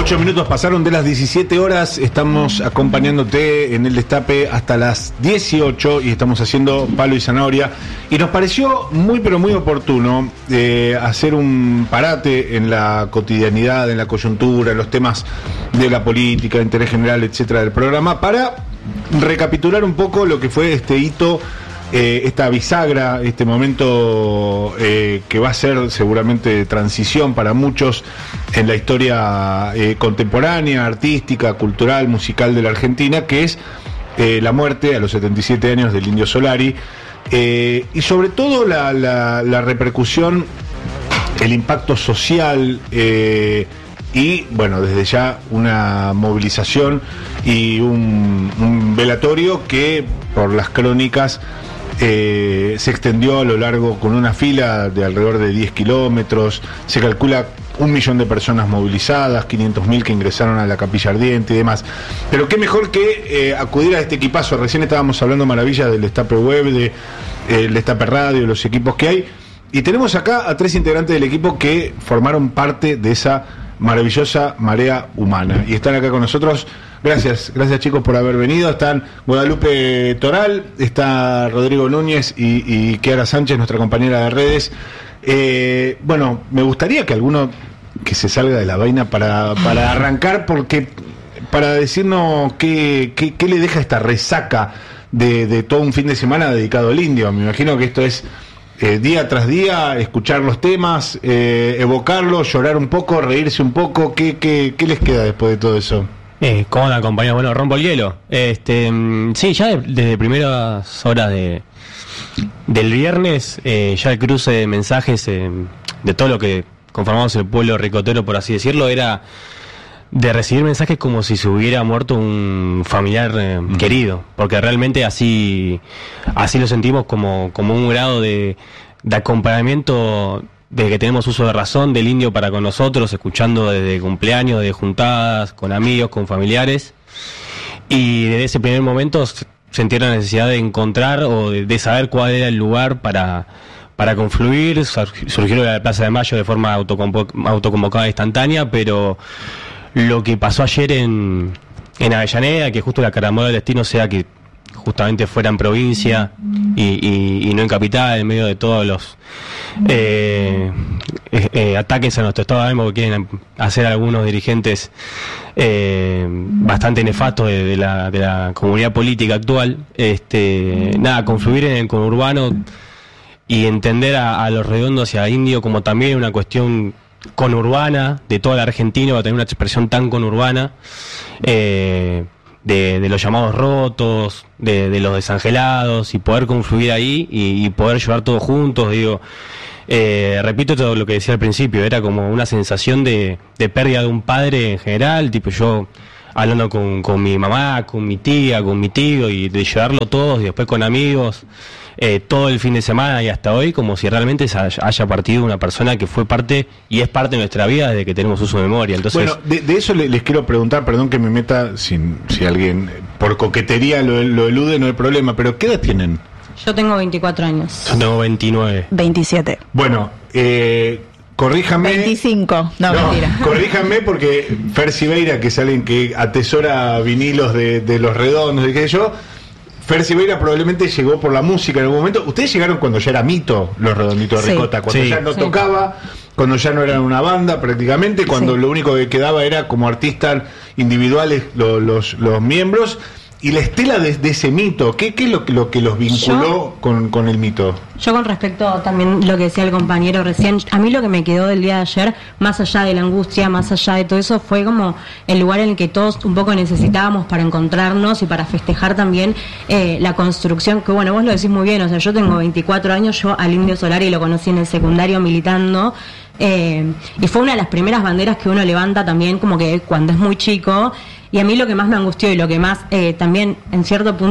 8 minutos pasaron de las 17 horas, estamos acompañándote en el Destape hasta las 18 y estamos haciendo Palo y Zanahoria. Y nos pareció muy pero muy oportuno hacer un parate en la cotidianidad, en la coyuntura, en los temas de la política, de interés general, etcétera, del programa, para recapitular un poco lo que fue este hito, esta bisagra, este momento que va a ser seguramente de transición para muchos en la historia contemporánea, artística, cultural, musical de la Argentina, que es la muerte a los 77 años del Indio Solari, y sobre todo la repercusión, el impacto social, y bueno, desde ya una movilización y un velatorio que por las crónicas se extendió a lo largo con una fila de alrededor de 10 kilómetros. Se calcula 1 millón de personas movilizadas, 500.000 que ingresaron a la Capilla Ardiente y demás. Pero qué mejor que acudir a este equipazo. Recién estábamos hablando maravillas del Destape Web, del Destape Radio, los equipos que hay. Y tenemos acá a 3 integrantes del equipo que formaron parte de esa maravillosa marea humana. Y están acá con nosotros. Gracias chicos por haber venido. Están Guadalupe Toral, está Rodrigo Núñez y Kiara Sánchez, nuestra compañera de redes. Bueno, me gustaría que alguno que se salga de la vaina para arrancar, porque para decirnos qué le deja esta resaca de todo un fin de semana dedicado al indio. Me imagino que esto es día tras día, escuchar los temas, evocarlos, llorar un poco, reírse un poco. ¿Qué les queda después de todo eso? ¿Cómo andan, compañeros? Bueno, rompo el hielo. Sí, ya desde primeras horas del viernes, ya el cruce de mensajes de todo lo que conformamos el pueblo ricotero, por así decirlo, era de recibir mensajes como si se hubiera muerto un familiar querido, porque realmente así lo sentimos como un grado de acompañamiento desde que tenemos uso de razón del indio para con nosotros, escuchando desde cumpleaños, de juntadas, con amigos, con familiares, y desde ese primer momento sentí la necesidad de encontrar o de saber cuál era el lugar para confluir. Surgió la Plaza de Mayo de forma autoconvocada instantánea, pero lo que pasó ayer en Avellaneda, que justo la carambola del destino sea que justamente fuera en provincia y no en capital, en medio de todos los ataques a nuestro estado de ánimo que quieren hacer algunos dirigentes bastante nefastos de la comunidad política actual. Confluir en el conurbano y entender a Los Redondos y a Indio como también una cuestión conurbana de toda la Argentina, va a tener una expresión tan conurbana, de los llamados rotos, de los desangelados, y poder confluir ahí y poder llevar todos juntos. Repito todo lo que decía al principio, era como una sensación de pérdida de un padre en general, tipo yo hablando con mi mamá, con mi tía, con mi tío, y de llevarlo todos y después con amigos, todo el fin de semana y hasta hoy, como si realmente haya partido una persona que fue parte y es parte de nuestra vida desde que tenemos uso de memoria. Entonces, bueno, de eso les quiero preguntar, perdón que me meta, si alguien por coquetería lo elude, no hay problema, pero ¿qué edad tienen? Yo tengo 24 años. Yo tengo 29. 27. Bueno, corríjame. 25, no, mentira. Corríjame, porque Fer Siveira, que es alguien que atesora vinilos de Los Redondos y qué sé yo, Fer Siveira probablemente llegó por la música en algún momento. Ustedes llegaron cuando ya era mito Los Redonditos de Ricota, cuando ya no tocaba, cuando ya no eran una banda prácticamente, cuando lo único que quedaba era como artistas individuales los miembros. Y la estela de ese mito, ¿qué es lo que los vinculó con el mito? Yo, con respecto también lo que decía el compañero recién, a mí lo que me quedó del día de ayer, más allá de la angustia, más allá de todo eso, fue como el lugar en el que todos un poco necesitábamos para encontrarnos y para festejar también la construcción, que bueno, vos lo decís muy bien, o sea, yo tengo 24 años, yo al Indio Solari lo conocí en el secundario militando, y fue una de las primeras banderas que uno levanta también como que cuando es muy chico. Y a mí lo que más me angustió y lo que más también en cierto punto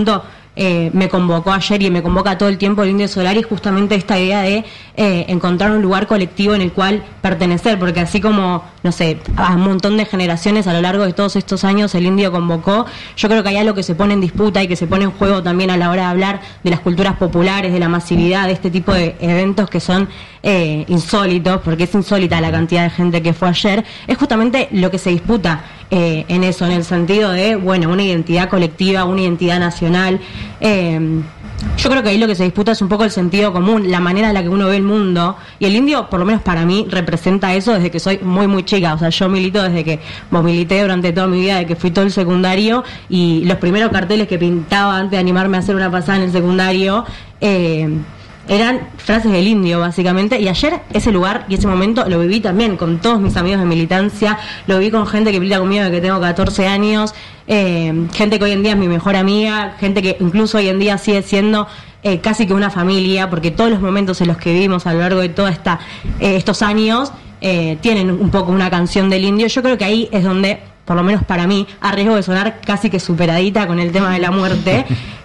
me convocó ayer y me convoca todo el tiempo el Indio Solari, justamente esta idea de encontrar un lugar colectivo en el cual pertenecer, porque así como, no sé, a un montón de generaciones a lo largo de todos estos años el Indio convocó, yo creo que hay algo que se pone en disputa y que se pone en juego también a la hora de hablar de las culturas populares, de la masividad, de este tipo de eventos que son insólitos, porque es insólita la cantidad de gente que fue ayer, es justamente lo que se disputa en eso, en el sentido de, bueno, una identidad colectiva, una identidad nacional. Yo creo que ahí lo que se disputa es un poco el sentido común, la manera en la que uno ve el mundo, y el Indio, por lo menos para mí, representa eso desde que soy muy muy chica. O sea, yo milito desde que milité durante toda mi vida, desde que fui todo el secundario, y los primeros carteles que pintaba antes de animarme a hacer una pasada en el secundario eran frases del Indio, básicamente, y ayer ese lugar y ese momento lo viví también con todos mis amigos de militancia, lo viví con gente que milita conmigo desde que tengo 14 años, gente que hoy en día es mi mejor amiga, gente que incluso hoy en día sigue siendo casi que una familia, porque todos los momentos en los que vivimos a lo largo de todos estos años tienen un poco una canción del Indio. Yo creo que ahí es donde, por lo menos para mí, a riesgo de sonar casi que superadita con el tema de la muerte,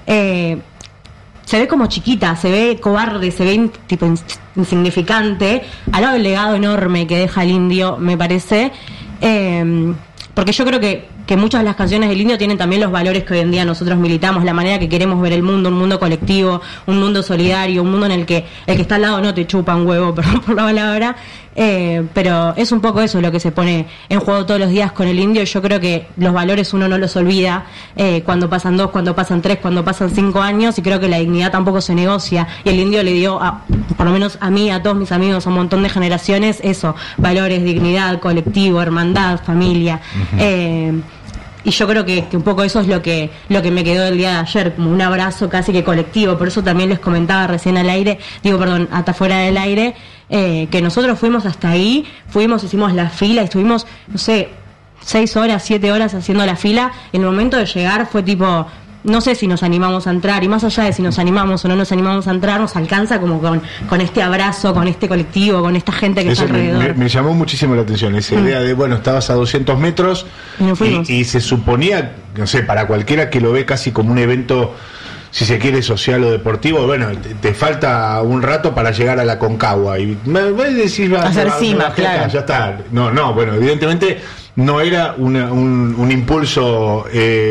se ve como chiquita, se ve cobarde, se ve tipo insignificante, al lado del legado enorme que deja el Indio, me parece, porque yo creo que muchas de las canciones del Indio tienen también los valores que hoy en día nosotros militamos, la manera que queremos ver el mundo, un mundo colectivo, un mundo solidario, un mundo en el que el que está al lado no te chupa un huevo, perdón por la palabra, pero es un poco eso lo que se pone en juego todos los días con el Indio, y yo creo que los valores uno no los olvida cuando pasan 2, cuando pasan 3, cuando pasan 5 años, y creo que la dignidad tampoco se negocia, y el Indio le dio, por lo menos a mí, a todos mis amigos, a un montón de generaciones, eso, valores, dignidad, colectivo, hermandad, familia. Y yo creo que un poco eso es lo que me quedó del día de ayer, como un abrazo casi que colectivo. Por eso también les comentaba recién al aire, hasta fuera del aire, que nosotros fuimos hasta ahí, hicimos la fila, estuvimos, no sé, 6 horas, 7 horas haciendo la fila. En el momento de llegar fue tipo, no sé si nos animamos a entrar, y más allá de si nos animamos o no nos animamos a entrar, nos alcanza como con este abrazo, con este colectivo, con esta gente que eso está alrededor. Me llamó muchísimo la atención esa idea de, bueno, estabas a 200 metros y se suponía, no sé, para cualquiera que lo ve casi como un evento, si se quiere, social o deportivo, bueno, te falta un rato para llegar a la Concagua y me decís, hacer cima, claro. Ya está. No, bueno, evidentemente no era un impulso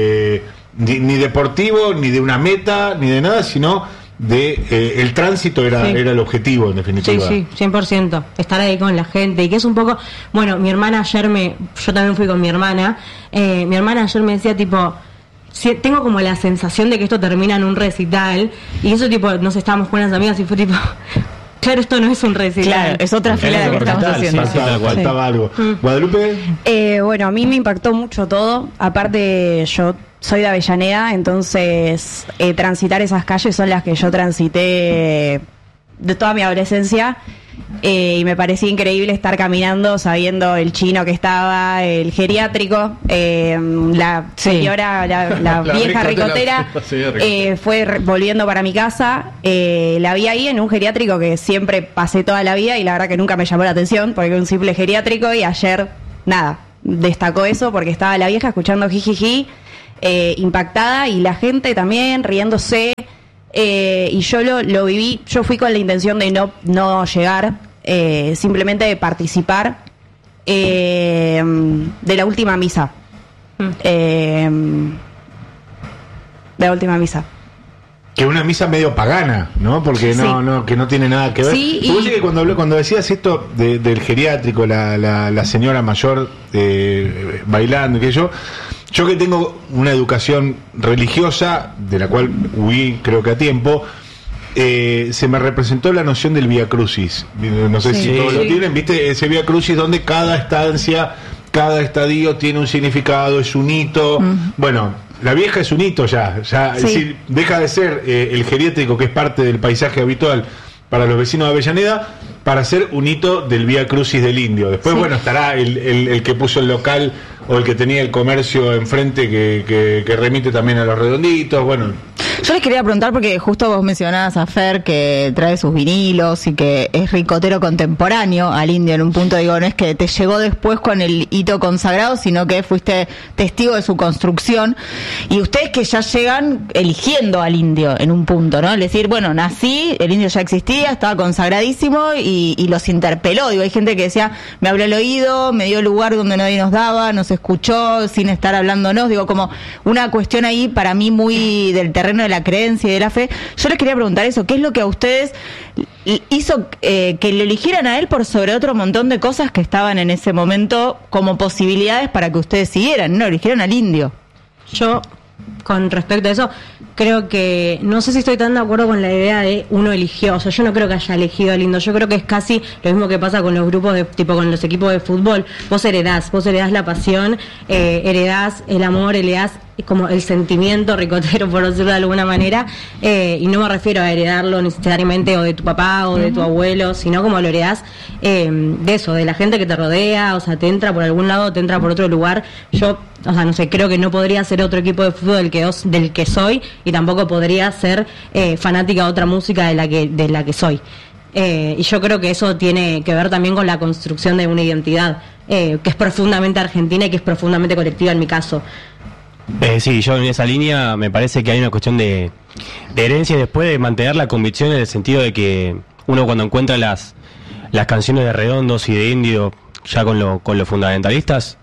ni deportivo, ni de una meta, ni de nada, sino de el tránsito era el objetivo, en definitiva. Sí, 100%, estar ahí con la gente, y que es un poco, bueno, mi hermana ayer yo también fui con mi hermana ayer me decía tipo, tengo como la sensación de que esto termina en un recital, y eso tipo, nos estábamos con unas amigas y fue tipo, claro, esto no es un recital. Claro, es otra fila de la que estamos haciendo. Faltaba algo. Guadalupe. Bueno, a mí me impactó mucho todo. Aparte, yo soy de Avellaneda, entonces transitar esas calles son las que yo transité de toda mi adolescencia. Y me parecía increíble estar caminando sabiendo el chino que estaba, el geriátrico, la señora, la vieja ricotera, fue volviendo para mi casa, la vi ahí en un geriátrico que siempre pasé toda la vida y la verdad que nunca me llamó la atención porque era un simple geriátrico, y ayer nada, destacó eso porque estaba la vieja escuchando jijiji, impactada, y la gente también riéndose. Y yo lo viví, yo fui con la intención de no llegar, simplemente de participar de la última misa. De la última misa. Que una misa medio pagana, ¿no? Porque que no tiene nada que ver. Sí, y que cuando decías esto del geriátrico, la señora mayor bailando, que yo que tengo una educación religiosa, de la cual huí creo que a tiempo, se me representó la noción del Vía Crucis. No sé si todos lo tienen, ¿viste? Ese Vía Crucis donde cada estancia, cada estadio tiene un significado, es un hito. Bueno, la vieja es un hito ya es decir, deja de ser el geriátrico, que es parte del paisaje habitual para los vecinos de Avellaneda, para ser un hito del Vía Crucis del Indio. Después, bueno, estará el que puso el local o el que tenía el comercio enfrente que remite también a los redonditos, bueno. Yo les quería preguntar, porque justo vos mencionabas a Fer que trae sus vinilos y que es ricotero contemporáneo al indio en un punto, digo, no es que te llegó después con el hito consagrado, sino que fuiste testigo de su construcción, y ustedes que ya llegan eligiendo al indio en un punto, ¿no? Es decir, bueno, nací, el indio ya existía, estaba consagradísimo y los interpeló, digo, hay gente que decía, me habló al oído, me dio lugar donde nadie nos daba, nos escuchó sin estar hablándonos, digo, como una cuestión ahí para mí muy del terreno de la creencia y de la fe. Yo les quería preguntar eso, ¿qué es lo que a ustedes hizo que lo eligieran a él por sobre otro montón de cosas que estaban en ese momento como posibilidades para que ustedes siguieran? No, eligieron al indio. Yo, con respecto a eso, creo que, no sé si estoy tan de acuerdo con la idea de uno eligió, o sea, yo no creo que haya elegido al indio, yo creo que es casi lo mismo que pasa con los grupos de, tipo con los equipos de fútbol, vos heredás la pasión, heredás el amor, heredás como el sentimiento ricotero, por decirlo de alguna manera, y no me refiero a heredarlo necesariamente o de tu papá o de tu abuelo, sino como lo heredás de eso, de la gente que te rodea, o sea, te entra por algún lado, te entra por otro lugar. Yo, o sea, no sé, creo que no podría ser otro equipo de fútbol del que soy, y tampoco podría ser fanática de otra música de la que soy. Y yo creo que eso tiene que ver también con la construcción de una identidad que es profundamente argentina y que es profundamente colectiva en mi caso. Sí, yo en esa línea me parece que hay una cuestión de herencia y después de mantener la convicción en el sentido de que uno cuando encuentra las canciones de Redondos y de Indio ya con los fundamentalistas,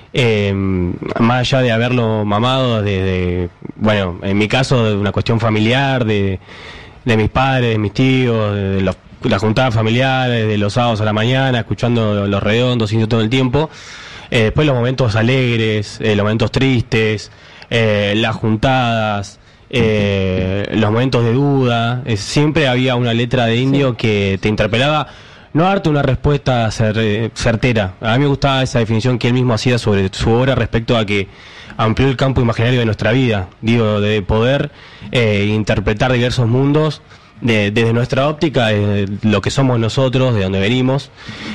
más allá de haberlo mamado bueno, en mi caso de una cuestión familiar, de mis padres, de mis tíos, de las juntadas familiares, de los sábados a la mañana, escuchando los Redondos, Indio todo el tiempo. Después los momentos alegres, los momentos tristes, las juntadas, los momentos de duda, siempre había una letra de Indio que te interpelaba, no darte una respuesta certera. A mí me gustaba esa definición que él mismo hacía sobre su obra respecto a que amplió el campo imaginario de nuestra vida, digo, de poder interpretar diversos mundos desde nuestra óptica, lo que somos nosotros, de donde venimos,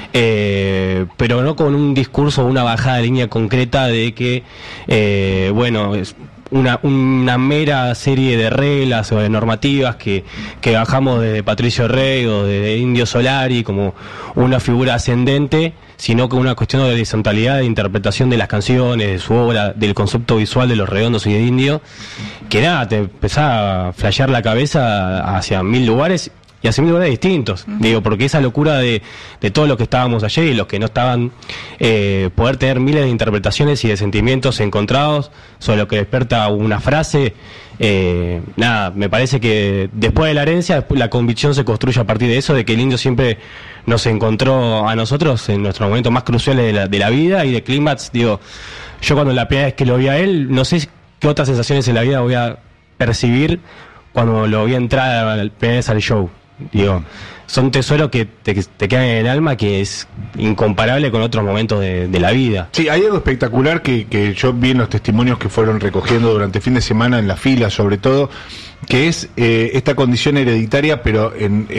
pero no con un discurso o una bajada de línea concreta de que, bueno, es una mera serie de reglas o de normativas que bajamos de Patricio Rey o de Indio Solari como una figura ascendente, sino con una cuestión de horizontalidad de interpretación de las canciones, de su obra, del concepto visual de los Redondos y de Indio, que nada, te empezaba a flashear la cabeza hacia 1000 lugares y hacia 1000 lugares distintos, digo, porque esa locura de todos los que estábamos ayer y los que no estaban, poder tener miles de interpretaciones y de sentimientos encontrados sobre lo que despierta una frase, nada, me parece que después de la herencia, la convicción se construye a partir de eso, de que el indio siempre nos encontró a nosotros en nuestros momentos más cruciales de la vida y de clímax. Digo, yo cuando la primera vez que lo vi a él, no sé qué otras sensaciones en la vida voy a percibir cuando lo vi entrar la primera vez al show. Digo, son tesoros que te quedan en el alma, que es incomparable con otros momentos de la vida. Sí, hay algo espectacular que yo vi en los testimonios que fueron recogiendo durante el fin de semana en la fila, sobre todo, que es esta condición hereditaria, pero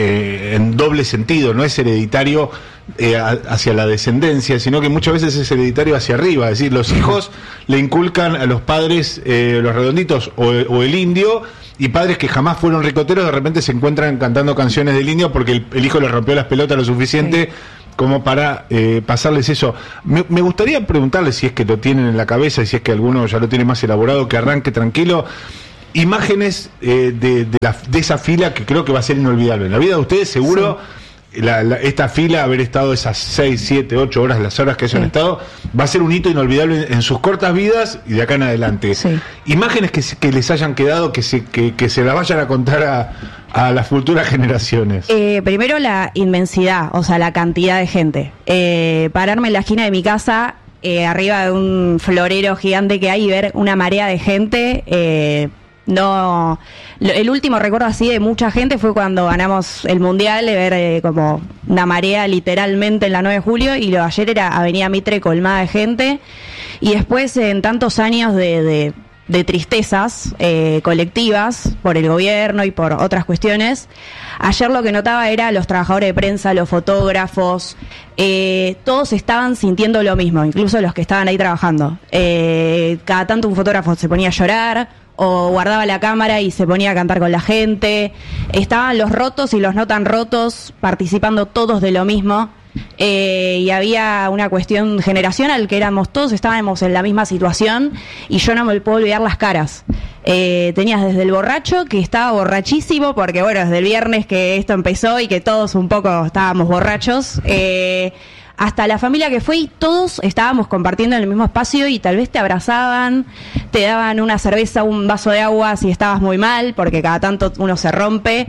en doble sentido. No es hereditario hacia la descendencia, sino que muchas veces es hereditario hacia arriba. Es decir, los hijos le inculcan a los padres los Redonditos o el indio, y padres que jamás fueron ricoteros de repente se encuentran cantando canciones del indio porque el hijo les rompió las pelotas lo suficiente como para pasarles eso. Me gustaría preguntarles, si es que lo tienen en la cabeza y si es que alguno ya lo tiene más elaborado, que arranque tranquilo, imágenes de esa fila que creo que va a ser inolvidable en la vida de ustedes, seguro. Esta fila, haber estado esas 6, 7, 8 horas, las horas que hayan estado, va a ser un hito inolvidable en sus cortas vidas y de acá en adelante. Imágenes que les hayan quedado, que se las vayan a contar a las futuras generaciones. Primero la inmensidad, o sea, la cantidad de gente. Pararme en la esquina de mi casa, arriba de un florero gigante que hay, y ver una marea de gente. No, el último recuerdo así de mucha gente fue cuando ganamos el mundial, de ver como una marea literalmente en la 9 de julio, y lo de ayer era Avenida Mitre colmada de gente. Y después, en tantos años de de tristezas colectivas por el gobierno y por otras cuestiones. Ayer lo que notaba era los trabajadores de prensa, los fotógrafos, todos estaban sintiendo lo mismo, incluso los que estaban ahí trabajando. Cada tanto un fotógrafo se ponía a llorar o guardaba la cámara y se ponía a cantar con la gente. Estaban los rotos y los no tan rotos participando todos de lo mismo. Y había una cuestión generacional que todos estábamos en la misma situación y yo no me puedo olvidar las caras. Tenías desde el borracho que estaba borrachísimo porque bueno, desde el viernes que esto empezó y que todos un poco estábamos borrachos, hasta la familia que fue y todos estábamos compartiendo en el mismo espacio y tal vez te abrazaban, te daban una cerveza, un vaso de agua si estabas muy mal, porque cada tanto uno se rompe,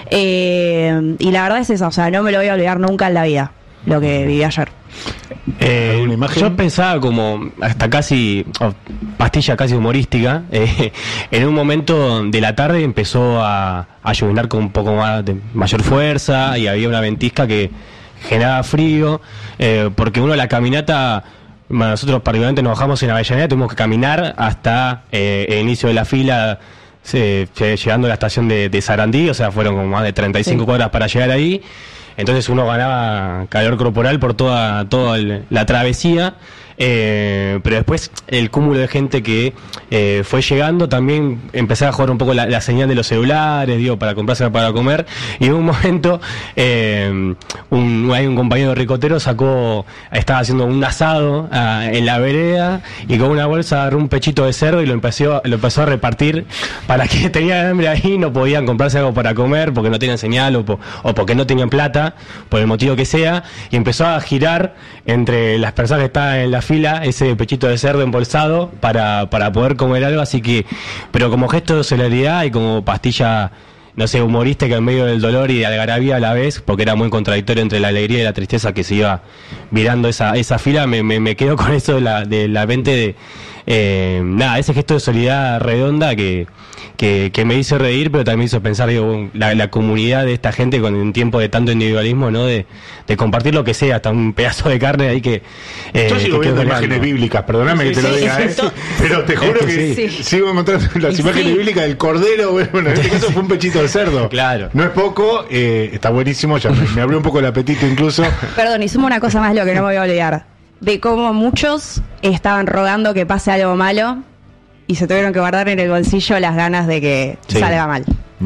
y la verdad es eso, o sea, no me lo voy a olvidar nunca en la vida, lo que viví ayer. Yo pensaba como hasta casi pastilla casi humorística. En un momento de la tarde empezó a llover con un poco más de mayor fuerza y había una ventisca que generaba frío, porque uno la caminata, nosotros particularmente nos bajamos en Avellaneda, tuvimos que caminar hasta el inicio de la fila, llegando a la estación de Sarandí, o sea, fueron como más de 35 cuadras para llegar ahí. Entonces uno ganaba calor corporal por toda la travesía, pero después el cúmulo de gente que fue llegando, también empezaba a jugar un poco la señal de los celulares, para comprarse para comer, y en un momento hay un compañero ricotero estaba haciendo un asado en la vereda y con una bolsa agarró un pechito de cerdo y lo empezó a repartir para que tenían hambre ahí, no podían comprarse algo para comer porque no tenían señal o porque no tenían plata, por el motivo que sea, y empezó a girar entre las personas que estaban en la fila ese pechito de cerdo embolsado para poder comer algo, así que, pero como gesto de solidaridad y como pastilla, no sé, humorística en medio del dolor y de algarabía a la vez, porque era muy contradictorio entre la alegría y la tristeza que se iba virando esa fila, me quedo con eso de la mente de ese gesto de solidaridad redonda que me hizo reír, pero también me hizo pensar, la comunidad de esta gente con un tiempo de tanto individualismo, ¿no? De compartir lo que sea, hasta un pedazo de carne ahí que... yo sigo viendo imágenes bíblicas, perdóname que te lo diga, pero te juro que sigo encontrando las imágenes bíblicas del cordero, bueno, en este caso fue un pechito de cerdo. Claro. No es poco, está buenísimo, ya me abrió un poco el apetito incluso. Perdón, y sumo una cosa más, lo que no me voy a olvidar, de cómo muchos estaban rogando que pase algo malo y se tuvieron que guardar en el bolsillo las ganas de que salga mal.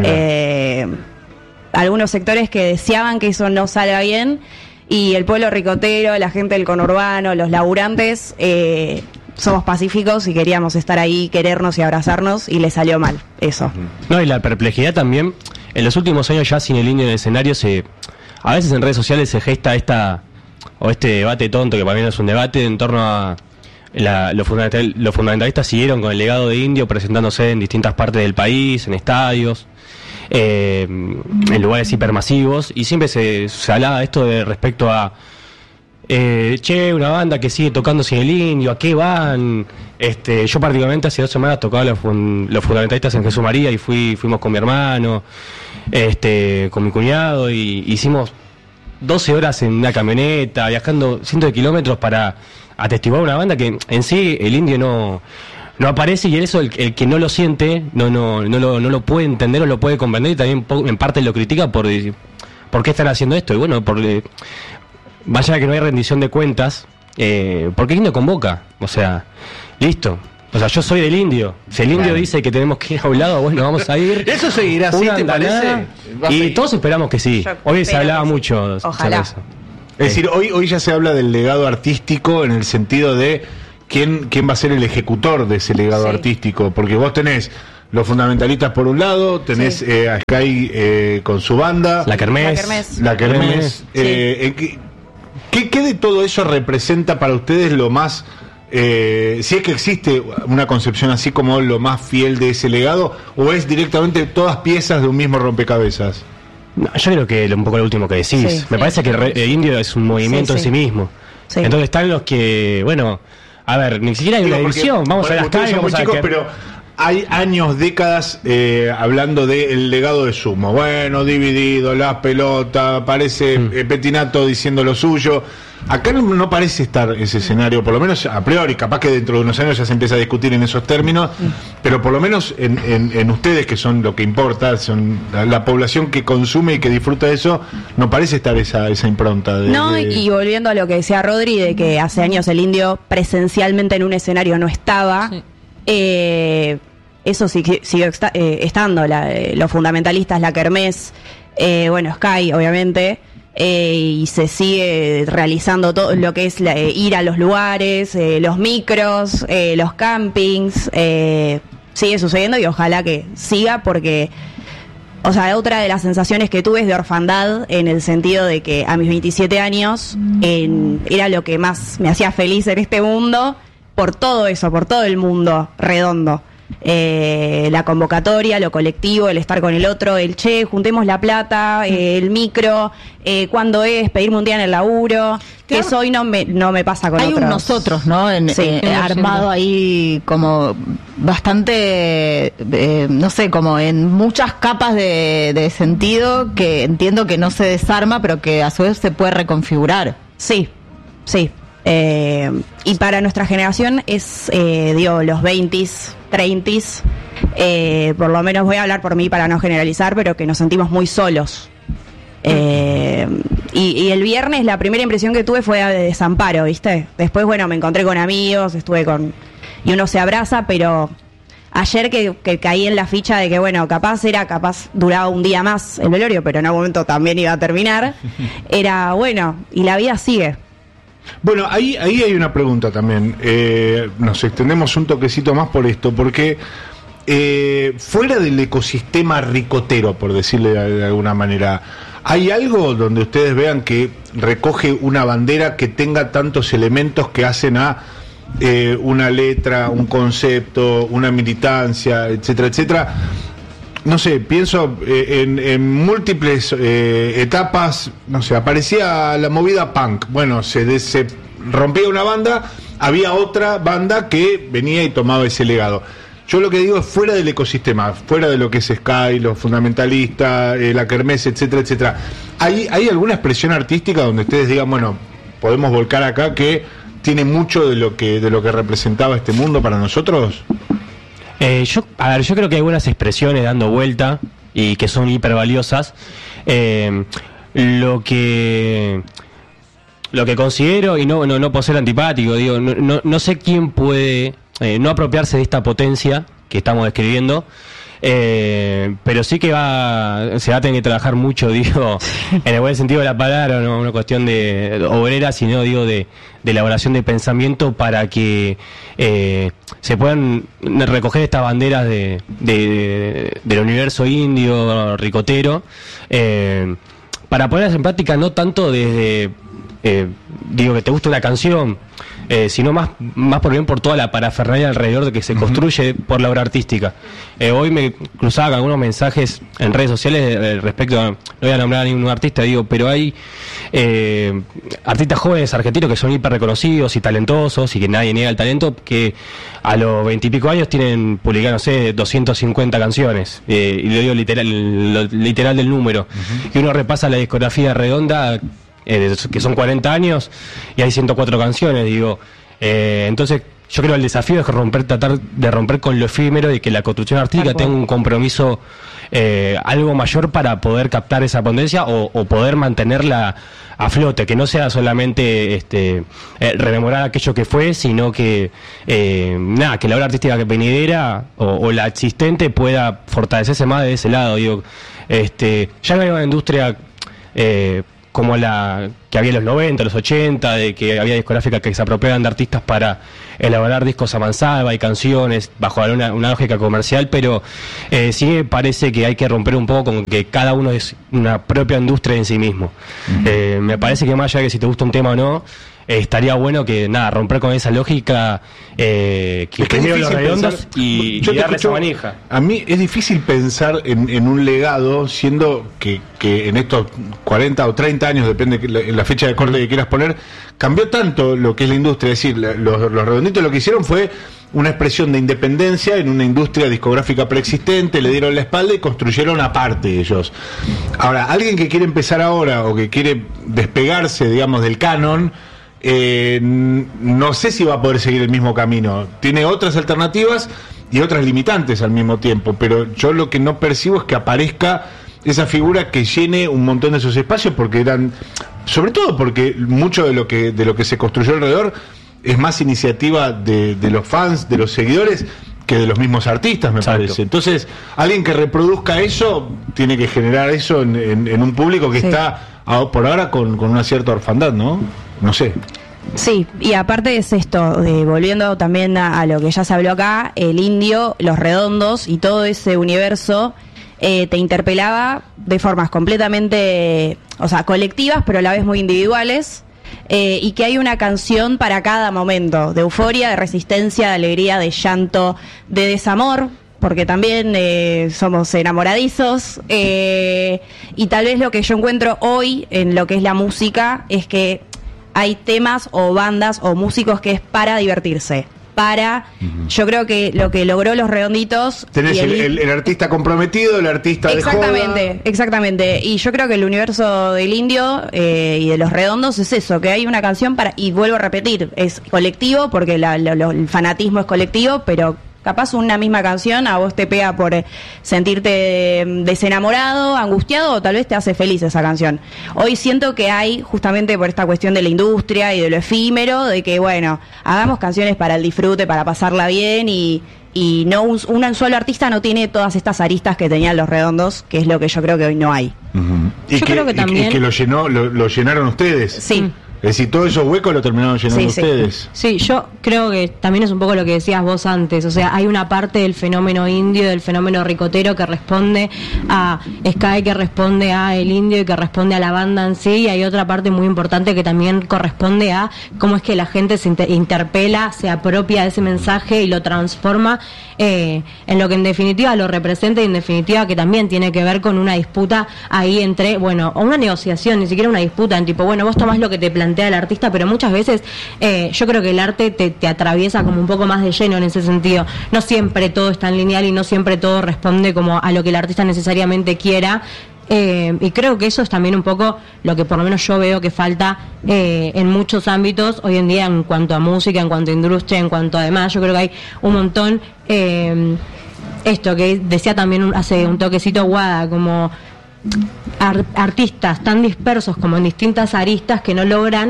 Algunos sectores que deseaban que eso no salga bien, y el pueblo ricotero, la gente del conurbano, los laburantes, somos pacíficos y queríamos estar ahí, querernos y abrazarnos, y le salió mal eso. No, y la perplejidad también, en los últimos años ya sin el indio en el escenario, a veces en redes sociales se gesta este debate tonto, que para mí no es un debate, en torno a los fundamentalistas siguieron con el legado de Indio presentándose en distintas partes del país, en estadios, en lugares hipermasivos, y siempre se hablaba de esto respecto a una banda que sigue tocando sin el Indio, ¿a qué van? Yo particularmente hace 2 semanas tocaba los fundamentalistas en Jesús María y fuimos con mi hermano, con mi cuñado, y hicimos 12 horas en una camioneta, viajando cientos de kilómetros para atestiguar una banda que en sí el Indio no aparece, y eso el que no lo siente no lo puede entender o lo puede comprender, y también en parte lo critica por qué están haciendo esto. Y bueno, vaya que no hay rendición de cuentas, ¿por qué el Indio convoca? O sea, listo. O sea, yo soy del Indio. Si el Indio dice que tenemos que ir a un lado, bueno, vamos a ir. ¿Eso seguirá así, te parece? Y todos esperamos que sí. Hoy se hablaba mucho sobre eso. Es decir, hoy ya se habla del legado artístico en el sentido de quién va a ser el ejecutor de ese legado artístico, porque vos tenés los fundamentalistas por un lado, tenés a Sky con su banda, La Kermés. ¿Qué de todo eso representa para ustedes lo más, si es que existe una concepción así como lo más fiel de ese legado, o es directamente todas piezas de un mismo rompecabezas? No, yo creo que un poco lo último que decís. Me parece que el Indio es un movimiento en sí mismo. Entonces están los que, bueno, a ver, ni siquiera hay una división. Vamos a las calles, vamos a ver. Pero hay años, décadas hablando del legado de Sumo. Bueno, dividido, las pelotas, aparece Petinato diciendo lo suyo. Acá no parece estar ese escenario, por lo menos a priori, capaz que dentro de unos años ya se empieza a discutir en esos términos, pero por lo menos en ustedes, que son lo que importa, son la población que consume y que disfruta de eso, no parece estar esa impronta. Y volviendo a lo que decía Rodri, de que hace años el Indio presencialmente en un escenario no estaba, eso siguió estando, los fundamentalistas, la Kermés, Sky, obviamente. Y se sigue realizando todo lo que es ir a los lugares, los micros, los campings, sigue sucediendo y ojalá que siga porque, o sea, otra de las sensaciones que tuve es de orfandad en el sentido de que a mis 27 años era lo que más me hacía feliz en este mundo, por todo eso, por todo el mundo redondo. La convocatoria, lo colectivo, el estar con el otro, el juntemos la plata, el micro, cuándo es, pedirme un día en el laburo, que eso hoy no me pasa con otros. Hay un nosotros, ¿no? Armado ahí como bastante, no sé, como en muchas capas de sentido que entiendo que no se desarma, pero que a su vez se puede reconfigurar. Sí. Y para nuestra generación es, los 20s, 30s, por lo menos voy a hablar por mí para no generalizar, pero que nos sentimos muy solos. Y el viernes la primera impresión que tuve fue de desamparo, ¿viste? Después, me encontré con amigos, y uno se abraza, pero ayer que caí en la ficha de que, capaz duraba un día más el velorio, pero en algún momento también iba a terminar, era y la vida sigue. Bueno, ahí hay una pregunta también. Nos extendemos un toquecito más por esto, porque fuera del ecosistema ricotero, por decirle de alguna manera, ¿hay algo donde ustedes vean que recoge una bandera que tenga tantos elementos que hacen a una letra, un concepto, una militancia, etcétera, etcétera? No sé, pienso en múltiples etapas, no sé, aparecía la movida punk, se rompía una banda, había otra banda que venía y tomaba ese legado. Yo lo que digo es fuera del ecosistema, fuera de lo que es Sky, los fundamentalistas, la Kermés, etcétera, etcétera. ¿Hay alguna expresión artística donde ustedes digan, podemos volcar acá que tiene mucho de lo que representaba este mundo para nosotros? Yo creo que hay algunas expresiones dando vuelta y que son hiper valiosas. Lo que considero, y no por ser antipático, digo, no sé quién puede no apropiarse de esta potencia que estamos describiendo, pero sí que se va a tener que trabajar mucho, digo, en el buen sentido de la palabra, no una cuestión de obrera, sino digo de elaboración de pensamiento para que se puedan recoger estas banderas del universo indio, ricotero, para ponerlas en práctica no tanto desde que te gusta una canción, sino más por bien por toda la parafernalia alrededor de que se construye por la obra artística. Hoy me cruzaba con algunos mensajes en redes sociales respecto a, no voy a nombrar a ningún artista, pero hay artistas jóvenes argentinos que son hiper reconocidos y talentosos y que nadie niega el talento, que a los 20 y pico años tienen publicadas, 250 canciones, y lo digo literal del número. Y uno repasa la discografía redonda, que son 40 años y hay 104 canciones, entonces yo creo que el desafío es tratar de romper con lo efímero y que la construcción artística tenga un compromiso algo mayor para poder captar esa potencia o poder mantenerla a flote, que no sea solamente rememorar aquello que fue, sino que que la obra artística que venidera o la existente pueda fortalecerse más de ese lado. Ya no hay una industria como la que había en los 90, los 80, de que había discográficas que se apropiaban de artistas para elaborar discos a mansalva y canciones bajo una lógica comercial, pero sí me parece que hay que romper un poco con que cada uno es una propia industria en sí mismo. Me parece que más allá de que si te gusta un tema o no, estaría bueno que romper con esa lógica, que primero los redondos y darle esa manija. A mí es difícil pensar en un legado, siendo que en estos 40 o 30 años, depende de la fecha de corte que quieras poner, cambió tanto lo que es la industria. Es decir, los redonditos lo que hicieron fue una expresión de independencia en una industria discográfica preexistente, le dieron la espalda y construyeron aparte ellos. Ahora, alguien que quiere empezar ahora o que quiere despegarse, digamos, del canon, no sé si va a poder seguir el mismo camino. Tiene otras alternativas y otras limitantes al mismo tiempo, pero yo lo que no percibo es que aparezca esa figura que llene un montón de esos espacios, porque eran, sobre todo porque mucho de lo que se construyó alrededor es más iniciativa de los fans, de los seguidores, que de los mismos artistas, me parece. Entonces, alguien que reproduzca eso tiene que generar eso en un público que está por ahora con una cierta orfandad, ¿no? No sé. Sí, y aparte es esto, volviendo también a lo que ya se habló acá, el Indio, Los Redondos y todo ese universo te interpelaba de formas completamente, o sea, colectivas, pero a la vez muy individuales, y que hay una canción para cada momento, de euforia, de resistencia, de alegría, de llanto, de desamor, porque también somos enamoradizos, y tal vez lo que yo encuentro hoy en lo que es la música es que hay temas o bandas o músicos que es para divertirse. Yo creo que lo que logró Los Redonditos... Tenés el artista comprometido, el artista de joda. Exactamente. Y yo creo que el universo del Indio y de Los Redondos es eso, que hay una canción para... Y vuelvo a repetir, es colectivo, porque el fanatismo es colectivo, pero... Capaz una misma canción a vos te pega por sentirte desenamorado, angustiado, o tal vez te hace feliz esa canción. Hoy siento que hay, justamente por esta cuestión de la industria y de lo efímero, de que, bueno, hagamos canciones para el disfrute, para pasarla bien, y no un solo artista no tiene todas estas aristas que tenían Los Redondos, que es lo que yo creo que hoy no hay. Yo creo que también... Y que lo llenaron ustedes. Sí. Es decir, todos esos huecos lo terminaron llenando ustedes. Sí, yo creo que también es un poco lo que decías vos antes. O sea, hay una parte del fenómeno indio, del fenómeno ricotero que responde a Sky, que responde a el indio y que responde a la banda en sí. Y hay otra parte muy importante que también corresponde a cómo es que la gente se interpela, se apropia de ese mensaje y lo transforma en lo que en definitiva lo representa, y en definitiva que también tiene que ver con una disputa ahí entre, bueno, o una negociación, ni siquiera una disputa, en tipo, bueno, vos tomás lo que te plantea el artista, pero muchas veces yo creo que el arte te atraviesa como un poco más de lleno en ese sentido. No siempre todo es tan lineal y no siempre todo responde como a lo que el artista necesariamente quiera. Y creo que eso es también un poco lo que por lo menos yo veo que falta en muchos ámbitos hoy en día, en cuanto a música, en cuanto a industria, en cuanto a demás. Yo creo que hay un montón, esto que decía también hace un toquecito Guada, como artistas tan dispersos como en distintas aristas que no logran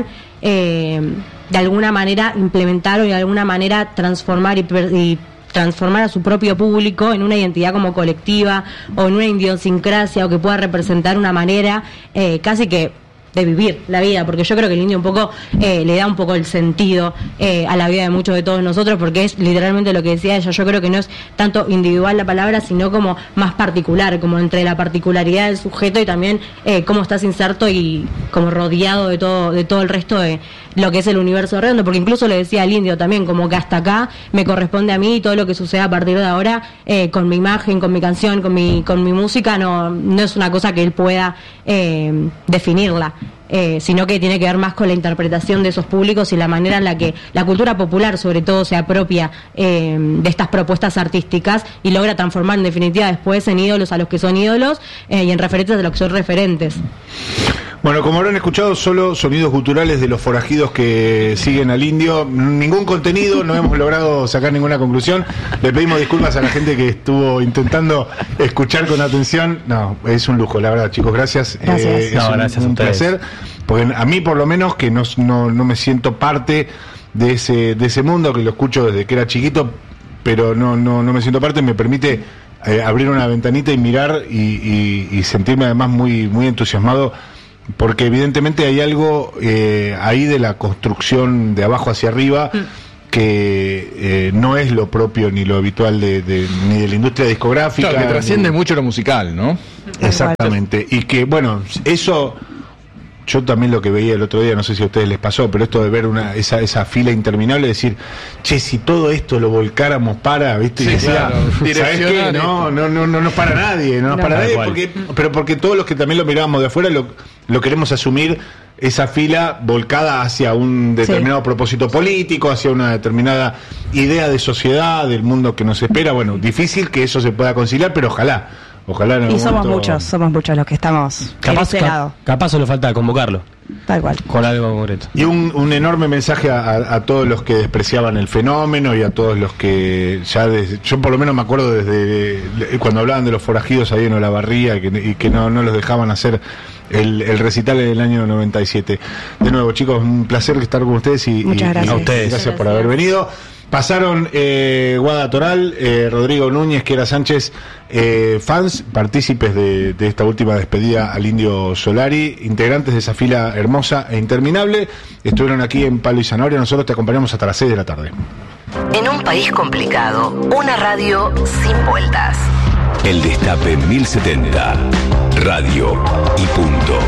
de alguna manera implementar o de alguna manera transformar y transformar a su propio público en una identidad como colectiva o en una idiosincrasia, o que pueda representar una manera casi que de vivir la vida, porque yo creo que el indio un poco le da un poco el sentido a la vida de muchos de todos nosotros, porque es literalmente lo que decía ella. Yo creo que no es tanto individual la palabra, sino como más particular, como entre la particularidad del sujeto y también cómo estás inserto y como rodeado de todo el resto de lo que es el universo redondo, porque incluso le decía al indio también, como que hasta acá me corresponde a mí, y todo lo que suceda a partir de ahora con mi imagen, con mi canción, con mi música, no es una cosa que él pueda definirla. Sino que tiene que ver más con la interpretación de esos públicos y la manera en la que la cultura popular sobre todo se apropia de estas propuestas artísticas y logra transformar en definitiva después en ídolos a los que son ídolos y en referentes a los que son referentes. Bueno, como habrán escuchado, solo sonidos guturales de los forajidos que siguen al indio, ningún contenido, no hemos logrado sacar ninguna conclusión. Le pedimos disculpas a la gente que estuvo intentando escuchar con atención. No, es un lujo, la verdad, chicos, gracias. Gracias. Es un placer, porque a mí por lo menos, que no me siento parte de ese mundo, que lo escucho desde que era chiquito, pero no me siento parte, me permite abrir una ventanita y mirar y sentirme además muy, muy entusiasmado, porque evidentemente hay algo ahí de la construcción de abajo hacia arriba que no es lo propio ni lo habitual ni de la industria discográfica. Claro, que trasciende mucho lo musical, ¿no? Exactamente. Y que, bueno, eso yo también lo que veía el otro día, no sé si a ustedes les pasó, pero esto de ver esa fila interminable, decir, che, si todo esto lo volcáramos ¿viste? Sí, Y decía, claro, ¿sabes qué? No nos para nadie, no nos para nadie, porque todos los que también lo mirábamos de afuera lo queremos asumir, esa fila volcada hacia un determinado propósito político, hacia una determinada idea de sociedad, del mundo que nos espera. Bueno, difícil que eso se pueda conciliar, pero ojalá en Y somos momento... muchos los que estamos en ese lado. Capaz solo falta convocarlo. Tal cual. Con algo concreto. Y un enorme mensaje a todos los que despreciaban el fenómeno y a todos los que yo por lo menos me acuerdo desde cuando hablaban de los forajidos ahí en Olavarría y que no los dejaban hacer el recital en el año 97. De nuevo, chicos, un placer estar con ustedes y muchas gracias. A ustedes. Gracias por haber venido. Pasaron Guada Toral, Rodrigo Núñez, Kiera Sánchez, fans, partícipes de esta última despedida al Indio Solari, integrantes de esa fila hermosa e interminable. Estuvieron aquí en Palo y Zanahoria. Nosotros te acompañamos hasta las 6 de la tarde. En un país complicado, una radio sin vueltas. El Destape 1070. Radio y punto.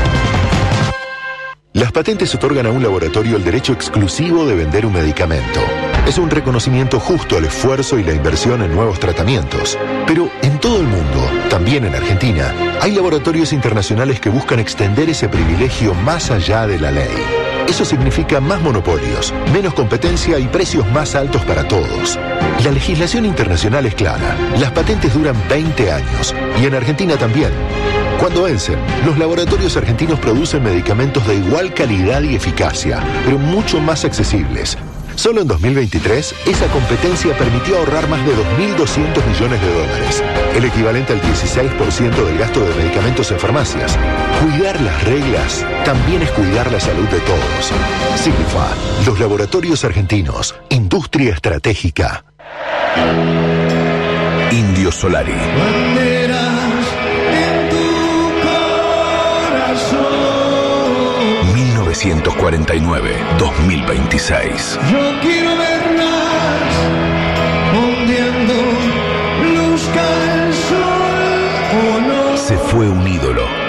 Las patentes otorgan a un laboratorio el derecho exclusivo de vender un medicamento. Es un reconocimiento justo al esfuerzo y la inversión en nuevos tratamientos. Pero en todo el mundo, también en Argentina, hay laboratorios internacionales que buscan extender ese privilegio más allá de la ley. Eso significa más monopolios, menos competencia y precios más altos para todos. La legislación internacional es clara. Las patentes duran 20 años y en Argentina también. Cuando vencen, los laboratorios argentinos producen medicamentos de igual calidad y eficacia, pero mucho más accesibles. Solo en 2023, esa competencia permitió ahorrar más de 2.200 millones de dólares, el equivalente al 16% del gasto de medicamentos en farmacias. Cuidar las reglas también es cuidar la salud de todos. Signifa, los laboratorios argentinos, industria estratégica. Indio Solari. 1949-2026. Yo quiero verlas hundiendo, luzca el sol o no. Se fue un ídolo.